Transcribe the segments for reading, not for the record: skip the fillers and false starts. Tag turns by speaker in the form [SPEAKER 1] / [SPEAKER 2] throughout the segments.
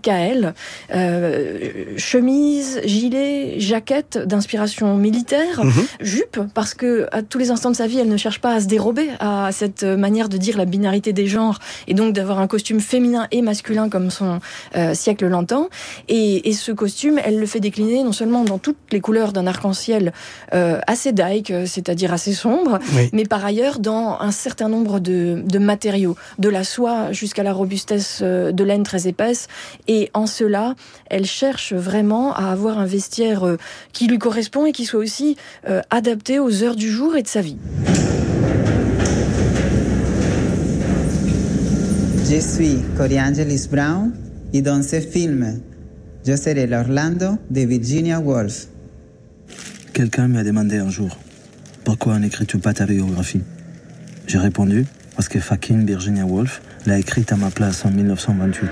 [SPEAKER 1] qu'à elle. Chemise, gilet, jaquette d'inspiration militaire, jupe, parce que à tous les instants de sa vie, elle ne cherche pas à se dérober à cette manière de dire la binarité des genres, et donc d'avoir un costume féminin et masculin comme son siècle l'entend. Et ce costume, elle le fait décliner non seulement dans toutes les couleurs d'un arc-en-ciel assez daïque, c'est-à-dire assez sombre, mais par ailleurs dans un certain nombre de matériaux, de la soie jusqu'à la robustesse de laine très épaisse. Et en cela, elle cherche vraiment à avoir un vestiaire qui lui correspond et qui soit aussi adapté aux heures du jour et de sa vie.
[SPEAKER 2] Je suis Corey Angelis Brown et dans ce film, je serai l'Orlando de Virginia Woolf.
[SPEAKER 3] Quelqu'un m'a demandé un jour pourquoi n'écris-tu pas ta biographie. J'ai répondu parce que fucking Virginia Woolf l'a écrite à ma place en 1928.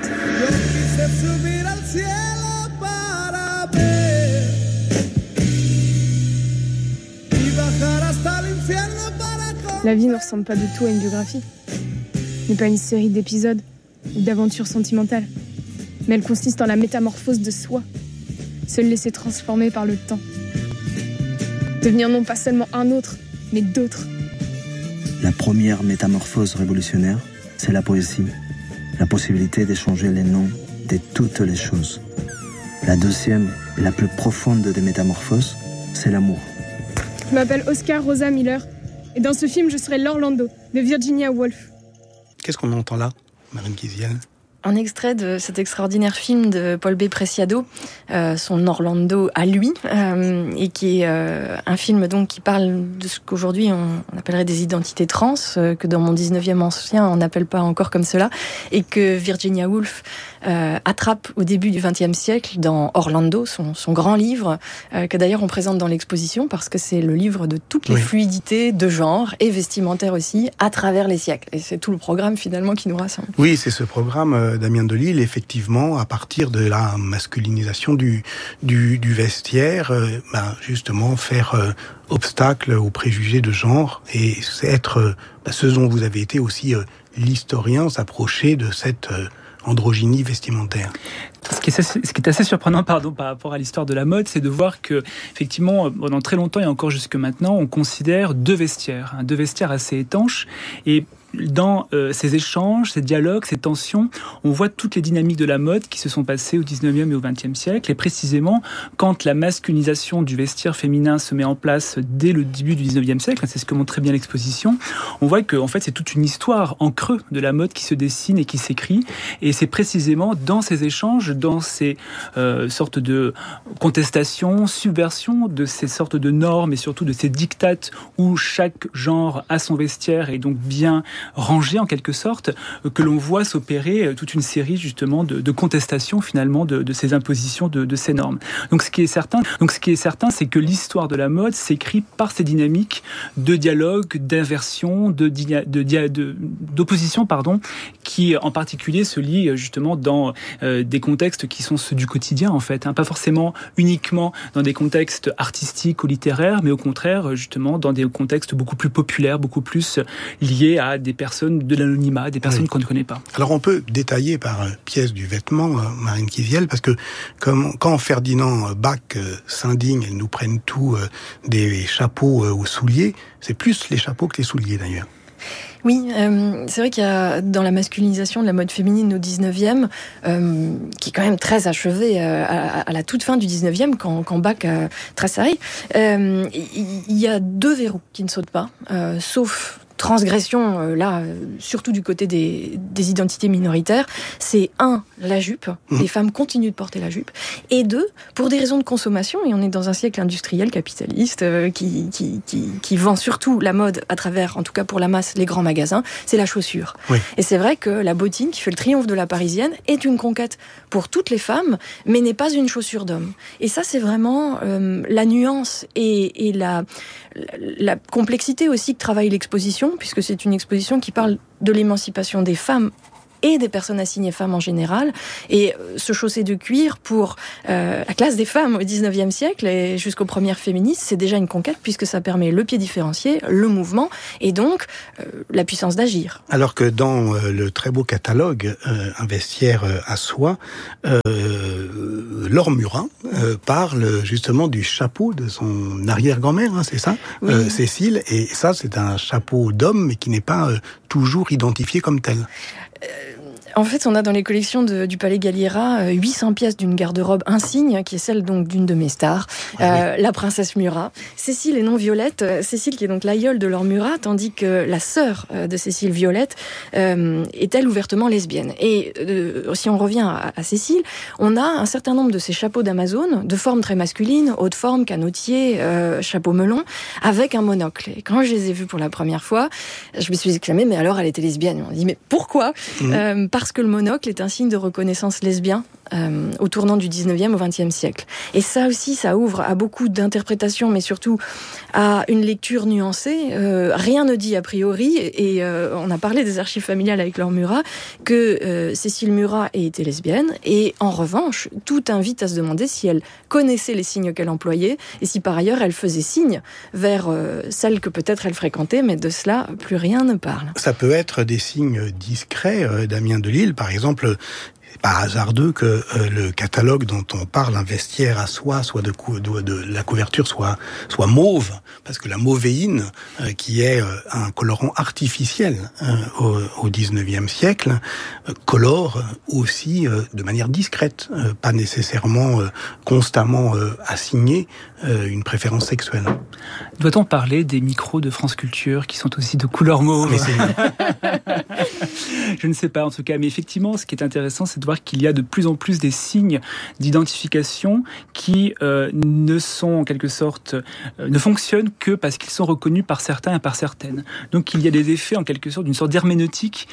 [SPEAKER 4] La vie ne ressemble pas du tout à une biographie. N'est pas une série d'épisodes ou d'aventures sentimentales. Mais elle consiste en la métamorphose de soi. Se laisser transformer par le temps. Devenir non pas seulement un autre, mais d'autres.
[SPEAKER 3] La première métamorphose révolutionnaire, c'est la poésie. La possibilité d'échanger les noms de toutes les choses. La deuxième et la plus profonde des métamorphoses, c'est l'amour.
[SPEAKER 4] Je m'appelle Oscar Rosa Miller. Et dans ce film, je serai l'Orlando de Virginia Woolf.
[SPEAKER 5] Qu'est-ce qu'on entend là, Marine Kiziel ?
[SPEAKER 1] Un extrait de cet extraordinaire film de Paul B. Preciado, son Orlando à lui, et qui est un film donc qui parle de ce qu'aujourd'hui on appellerait des identités trans, que dans mon 19e ancien on n'appelle pas encore comme cela, et que Virginia Woolf attrape au début du XXe siècle dans Orlando, son grand livre, que d'ailleurs on présente dans l'exposition parce que c'est le livre de toutes les fluidités de genre et vestimentaires aussi à travers les siècles. Et c'est tout le programme finalement qui nous rassemble.
[SPEAKER 5] Oui, c'est ce programme Damien Delille, effectivement, à partir de la masculinisation du vestiaire, justement faire obstacle aux préjugés de genre et être ce dont vous avez été aussi l'historien, s'approcher de cette androgynie vestimentaire.
[SPEAKER 6] Ce qui est assez surprenant par rapport à l'histoire de la mode, c'est de voir que, effectivement, pendant très longtemps et encore jusque maintenant, on considère deux vestiaires assez étanches. Et dans ces échanges, ces dialogues, ces tensions, on voit toutes les dynamiques de la mode qui se sont passées au 19e et au 20e siècle. Et précisément, quand la masculinisation du vestiaire féminin se met en place dès le début du 19e siècle, c'est ce que montre très bien l'exposition, on voit que en fait, c'est toute une histoire en creux de la mode qui se dessine et qui s'écrit. Et c'est précisément dans ces échanges, dans ces sortes de contestations, subversions de ces sortes de normes et surtout de ces dictates où chaque genre a son vestiaire et donc bien rangé en quelque sorte, que l'on voit s'opérer toute une série justement de contestations finalement de ces impositions, de ces normes. Donc ce qui est certain, c'est que l'histoire de la mode s'écrit par ces dynamiques de dialogue, d'inversion, d'opposition, qui en particulier se lient justement dans des contextes qui sont ceux du quotidien en fait, pas forcément uniquement dans des contextes artistiques ou littéraires, mais au contraire justement dans des contextes beaucoup plus populaires, beaucoup plus liés à des personnes de l'anonymat, des personnes qu'on ne connaît pas.
[SPEAKER 5] Alors on peut détailler par pièce du vêtement, Marine Kiziel, parce que quand Ferdinand Bach s'indigne, ils nous prennent tout des chapeaux aux souliers, c'est plus les chapeaux que les souliers d'ailleurs.
[SPEAKER 1] Oui, c'est vrai qu'il y a dans la masculinisation de la mode féminine au 19e, qui est quand même très achevée à la toute fin du 19e, quand Bach trace ça, il y a deux verrous qui ne sautent pas, sauf transgression, là, surtout du côté des identités minoritaires, c'est 1, la jupe. Les femmes continuent de porter la jupe. Et 2, pour des raisons de consommation, et on est dans un siècle industriel capitaliste qui vend surtout la mode à travers, en tout cas pour la masse, les grands magasins, c'est la chaussure. Oui. Et c'est vrai que la bottine, qui fait le triomphe de la parisienne, est une conquête pour toutes les femmes, mais n'est pas une chaussure d'homme. Et ça, c'est vraiment la nuance et la complexité aussi que travaille l'exposition, puisque c'est une exposition qui parle de l'émancipation des femmes et des personnes assignées femmes en général. Et se chausser de cuir pour la classe des femmes au 19e siècle et jusqu'aux premières féministes, c'est déjà une conquête puisque ça permet le pied différencié, le mouvement et donc la puissance d'agir.
[SPEAKER 5] Alors que dans le très beau catalogue Un vestiaire à soie, Laure Murat parle justement du chapeau de son arrière-grand-mère, c'est ça, oui. Cécile, et ça c'est un chapeau d'homme mais qui n'est pas toujours identifié comme tel.
[SPEAKER 1] En fait, on a dans les collections du Palais Galliera 800 pièces d'une garde-robe insigne, qui est celle donc d'une de mes stars, la princesse Murat. Cécile et non Violette. Cécile qui est donc l'aïeule de Laure Murat, tandis que la sœur de Cécile, Violette, est elle ouvertement lesbienne. Et si on revient à Cécile, on a un certain nombre de ces chapeaux d'Amazon, de forme très masculine, haute forme, canotier, chapeau melon, avec un monocle. Et quand je les ai vus pour la première fois, je me suis exclamée, mais alors elle était lesbienne. On m'a dit, mais pourquoi ? Parce que le monocle est un signe de reconnaissance lesbien au tournant du 19e au 20e siècle. Et ça aussi, ça ouvre à beaucoup d'interprétations, mais surtout à une lecture nuancée. Rien ne dit a priori, et on a parlé des archives familiales avec Laure Murat, que Cécile Murat ait été lesbienne, et en revanche, tout invite à se demander si elle connaissait les signes qu'elle employait, et si par ailleurs elle faisait signe vers celles que peut-être elle fréquentait, mais de cela, plus rien ne parle.
[SPEAKER 5] Ça peut être des signes discrets, Damien Delille, par exemple. C'est pas hasardeux que le catalogue dont on parle, Un vestiaire à soie, soit de la couverture soit mauve, parce que la mauvéine, qui est un colorant artificiel au 19e siècle, colore aussi de manière discrète, pas nécessairement constamment assignée une préférence sexuelle.
[SPEAKER 6] Doit-on parler des micros de France Culture qui sont aussi de couleur mauve ?
[SPEAKER 5] Mais c'est...
[SPEAKER 6] Je ne sais pas en tout cas, mais effectivement, ce qui est intéressant, c'est de voir qu'il y a de plus en plus des signes d'identification qui ne sont en quelque sorte, ne fonctionnent que parce qu'ils sont reconnus par certains et par certaines. Donc il y a des effets en quelque sorte d'une sorte d'herméneutique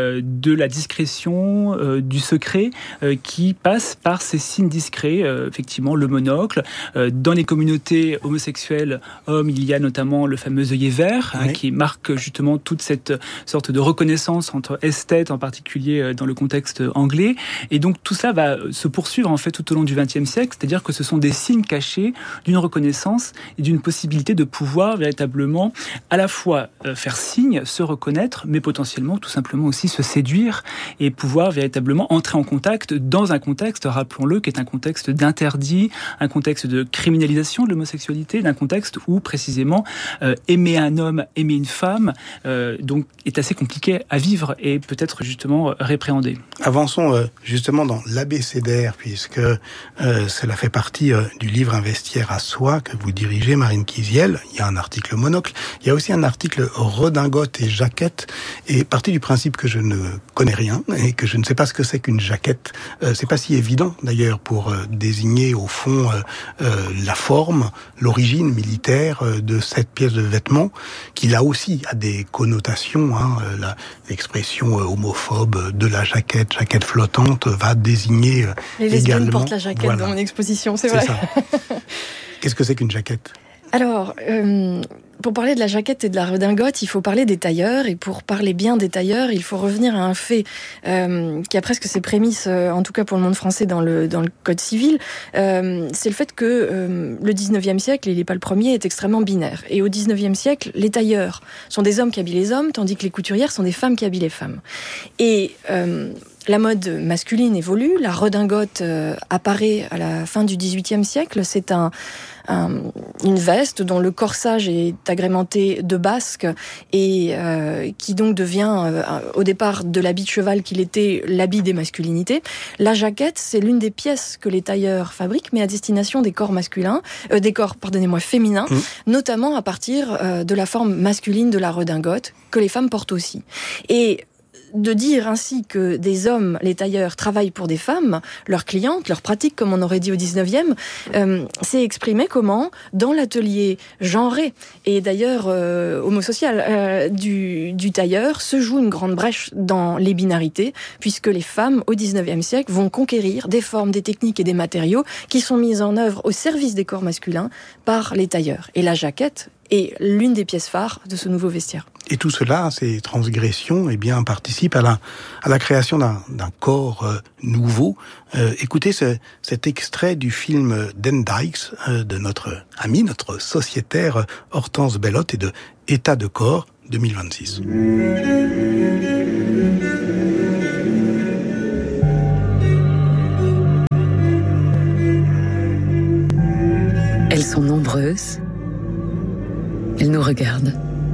[SPEAKER 6] de la discrétion, du secret, qui passe par ces signes discrets, effectivement le monocle. Dans les communautés homosexuelles hommes, il y a notamment le fameux œillet vert, oui. Qui marque justement toute cette sorte de reconnaissance entre esthètes, en particulier dans le contexte anglais. Et donc tout ça va se poursuivre en fait tout au long du XXe siècle, c'est-à-dire que ce sont des signes cachés d'une reconnaissance et d'une possibilité de pouvoir véritablement à la fois faire signe, se reconnaître, mais potentiellement tout simplement aussi se séduire et pouvoir véritablement entrer en contact dans un contexte, rappelons-le, qui est un contexte d'interdit, un contexte de criminalisation de l'homosexualité, d'un contexte où précisément aimer un homme, aimer une femme, donc est assez compliqué à vivre et peut-être justement répréhendé.
[SPEAKER 5] Avançons justement dans l'abécédaire, puisque cela fait partie du livre Un vestiaire à soie que vous dirigez, Marine Kiziel. Il y a un article monocle, il y a aussi un article redingote et jaquette, et parti du principe que je ne connais rien et que je ne sais pas ce que c'est qu'une jaquette. C'est pas si évident d'ailleurs pour désigner au fond la forme, l'origine militaire de cette pièce de vêtement, qui là aussi a des connotations. L'expression homophobe de la jaquette flottante va désigner
[SPEAKER 1] les lesbiennes
[SPEAKER 5] également.
[SPEAKER 1] Portent la jaquette dans mon exposition, c'est vrai.
[SPEAKER 5] Ça. Qu'est-ce que c'est qu'une jaquette ?
[SPEAKER 1] Alors, pour parler de la jaquette et de la redingote, il faut parler des tailleurs. Et pour parler bien des tailleurs, il faut revenir à un fait qui a presque ses prémices, en tout cas pour le monde français, dans le Code civil. C'est le fait que le 19e siècle, il n'est pas le premier, est extrêmement binaire. Et au 19e siècle, les tailleurs sont des hommes qui habillent les hommes, tandis que les couturières sont des femmes qui habillent les femmes. Et la mode masculine évolue, la redingote apparaît à la fin du XVIIIe siècle. C'est une veste dont le corsage est agrémenté de basques et qui donc devient au départ de l'habit de cheval qu'il était l'habit des masculinités. La jaquette, c'est l'une des pièces que les tailleurs fabriquent, mais à destination des corps masculins, féminins, notamment à partir de la forme masculine de la redingote que les femmes portent aussi. Et de dire ainsi que des hommes, les tailleurs, travaillent pour des femmes, leurs clientes, leurs pratiques, comme on aurait dit au 19e, c'est exprimé comment ? Dans l'atelier genré, et d'ailleurs homosocial, du tailleur, se joue une grande brèche dans les binarités, puisque les femmes, au 19e siècle, vont conquérir des formes, des techniques et des matériaux qui sont mis en œuvre au service des corps masculins par les tailleurs. Et la jaquette est l'une des pièces phares de ce nouveau vestiaire.
[SPEAKER 5] Et tout cela, ces transgressions, participent à la création d'un corps nouveau. Écoutez cet extrait du film Den Dykes de notre ami, notre sociétaire Hortense Bellotte et de État de corps 2026.
[SPEAKER 7] Elles sont nombreuses. Elles nous regardent.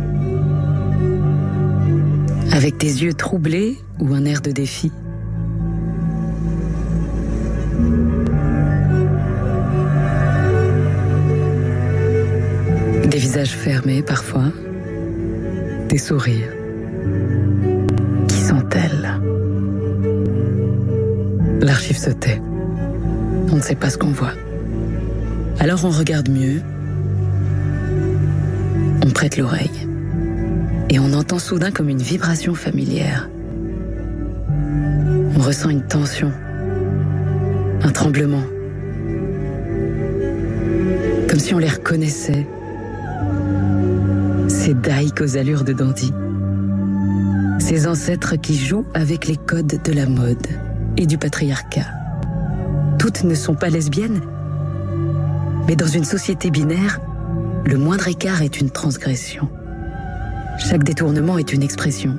[SPEAKER 7] Avec des yeux troublés ou un air de défi. Des visages fermés parfois. Des sourires. Qui sont-elles ? L'archive se tait. On ne sait pas ce qu'on voit. Alors on regarde mieux. On prête l'oreille. Et on entend soudain comme une vibration familière. On ressent une tension, un tremblement. Comme si on les reconnaissait. Ces Dykes aux allures de dandy. Ces ancêtres qui jouent avec les codes de la mode et du patriarcat. Toutes ne sont pas lesbiennes, mais dans une société binaire, le moindre écart est une transgression. Chaque détournement est une expression.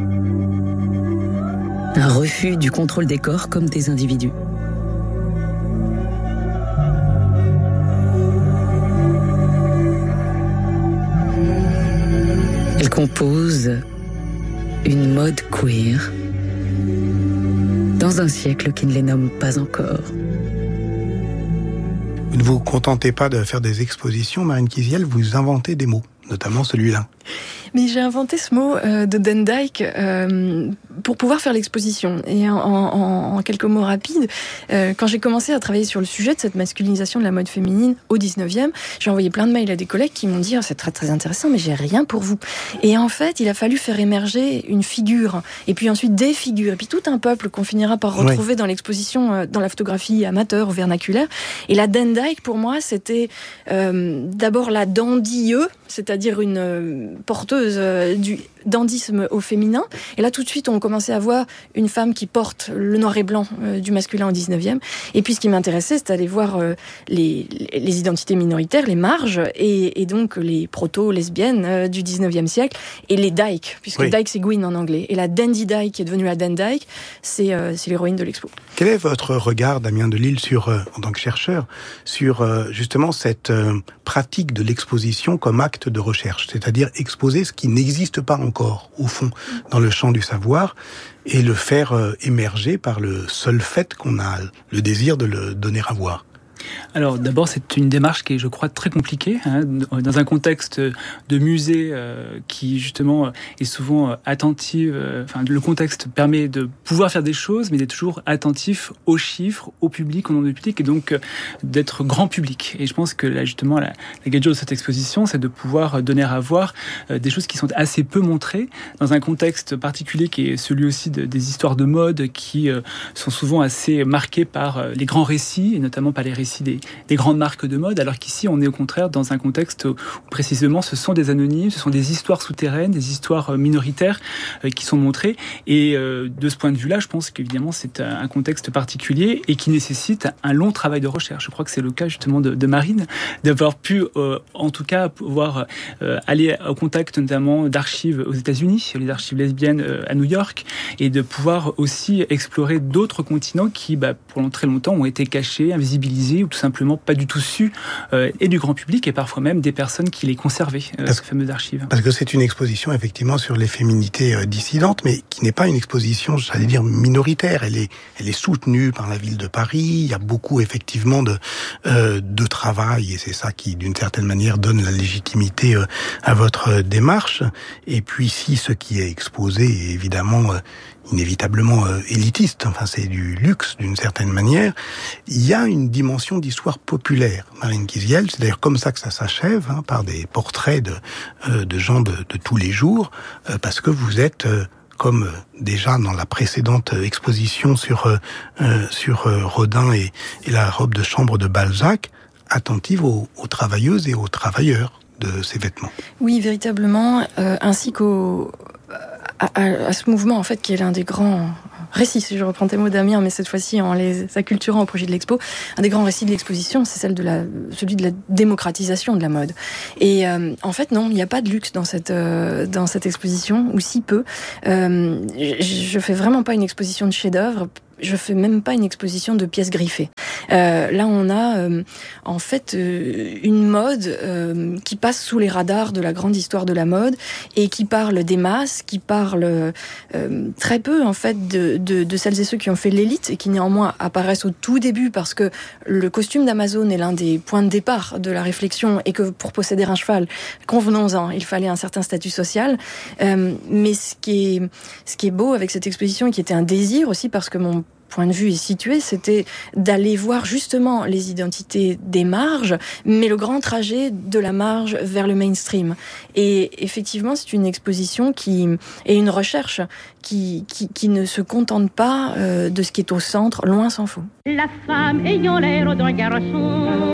[SPEAKER 7] Un refus du contrôle des corps comme des individus. Elle compose une mode queer dans un siècle qui ne les nomme pas encore.
[SPEAKER 5] Vous ne vous contentez pas de faire des expositions, Marine Kiziel, vous inventez des mots, notamment celui-là.
[SPEAKER 1] Mais j'ai inventé ce mot de Den Dyke pour pouvoir faire l'exposition. Et en quelques mots rapides, quand j'ai commencé à travailler sur le sujet de cette masculinisation de la mode féminine au 19e, j'ai envoyé plein de mails à des collègues qui m'ont dit « c'est très très intéressant, mais j'ai rien pour vous ». Et en fait, il a fallu faire émerger une figure, et puis ensuite des figures, et puis tout un peuple qu'on finira par retrouver dans l'exposition, dans la photographie amateur ou vernaculaire. Et la Den Dyke, pour moi, c'était d'abord la dandie, c'est-à-dire une porteuse du dandisme au féminin. Et là, tout de suite, on commençait à voir une femme qui porte le noir et blanc du masculin au 19e. Et puis, ce qui m'intéressait, c'était d'aller voir les identités minoritaires, les marges, et donc les proto-lesbiennes du 19e siècle, et les Dyke, puisque Dyke, c'est Gwyn en anglais. Et la Dandy Dyke, qui est devenue la Den Dyke, c'est l'héroïne de l'expo.
[SPEAKER 5] Quel est votre regard, Damien Delille, en tant que chercheur, sur justement cette pratique de l'exposition comme acte de recherche, c'est-à-dire exposer ce qui n'existe pas encore, au fond, dans le champ du savoir, et le faire émerger par le seul fait qu'on a le désir de le donner à voir?
[SPEAKER 6] Alors d'abord, c'est une démarche qui est, je crois, très compliquée, dans un contexte de musée qui justement est souvent attentif. Le contexte permet de pouvoir faire des choses, mais d'être toujours attentif aux chiffres, au public, au nom du public, et donc d'être grand public. Et je pense que là, justement, la gageure de cette exposition, c'est de pouvoir donner à voir des choses qui sont assez peu montrées, dans un contexte particulier qui est celui aussi des histoires de mode qui sont souvent assez marquées par les grands récits, et notamment par les récits des grandes marques de mode, alors qu'ici on est au contraire dans un contexte où précisément ce sont des anonymes, ce sont des histoires souterraines, des histoires minoritaires qui sont montrées, et de ce point de vue-là, je pense qu'évidemment c'est un contexte particulier et qui nécessite un long travail de recherche. Je crois que c'est le cas justement de Marine, d'avoir pu en tout cas pouvoir aller au contact notamment d'archives aux États-Unis, les archives lesbiennes à New York, et de pouvoir aussi explorer d'autres continents qui pendant très longtemps ont été cachés, invisibilisés, ou tout simplement pas du tout su, et du grand public, et parfois même des personnes qui les conservaient, ces fameuses archives.
[SPEAKER 5] Parce que c'est une exposition effectivement sur les féminités dissidentes, mais qui n'est pas une exposition, j'allais dire, minoritaire. Elle est soutenue par la ville de Paris. Il y a beaucoup effectivement de travail, et c'est ça qui, d'une certaine manière, donne la légitimité à votre démarche. Et puis, si ce qui est exposé est évidemment inévitablement élitiste, enfin c'est du luxe d'une certaine manière, il y a une dimension d'histoire populaire, Marine Kiziel, c'est d'ailleurs comme ça que ça s'achève, par des portraits de gens de tous les jours, parce que vous êtes comme déjà dans la précédente exposition sur Rodin et la robe de chambre de Balzac, attentive aux travailleuses et aux travailleurs de ces vêtements.
[SPEAKER 1] Oui, véritablement, ainsi à ce mouvement, en fait, qui est l'un des grands récits, si je reprends tes mots, Damien, mais cette fois-ci en les acculturant au projet de l'expo. Un des grands récits de l'exposition, c'est celui de la démocratisation de la mode. Et en fait, non, il n'y a pas de luxe dans cette exposition, ou si peu. Je fais vraiment pas une exposition de chef-d'œuvre. Je fais même pas une exposition de pièces griffées. Là, on a en fait une mode qui passe sous les radars de la grande histoire de la mode et qui parle des masses, qui parle très peu en fait de celles et ceux qui ont fait l'élite et qui néanmoins apparaissent au tout début parce que le costume d'Amazon est l'un des points de départ de la réflexion et que pour posséder un cheval, convenons-en, il fallait un certain statut social. Mais ce qui est beau avec cette exposition et qui était un désir aussi parce que mon point de vue est situé, c'était d'aller voir justement les identités des marges, mais le grand trajet de la marge vers le mainstream. Et effectivement, c'est une exposition et une recherche qui ne se contente pas de ce qui est au centre, loin s'en faut.
[SPEAKER 8] La femme ayant l'air d'un garçon